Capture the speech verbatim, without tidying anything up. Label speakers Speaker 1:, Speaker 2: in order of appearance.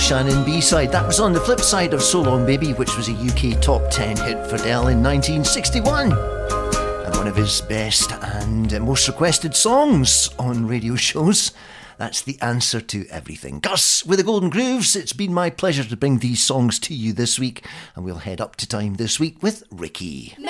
Speaker 1: Shannon B-side. That was on the flip side of So Long Baby, which was a U K top ten hit for Del in nineteen sixty-one. And one of his best and most requested songs on radio shows. That's the answer to everything. Gus with the Golden Grooves. It's been my pleasure to bring these songs to you this week. And we'll head up to time this week with Ricky.